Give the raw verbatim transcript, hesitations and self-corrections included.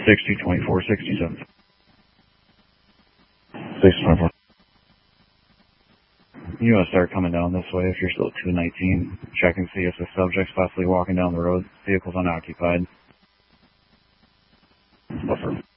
sixty, twenty-four, sixty-seven. six twenty-four. You want to start coming down this way if you're still at two nineteen. Check and see if the subject's possibly walking down the road. Vehicle's unoccupied. Buffer.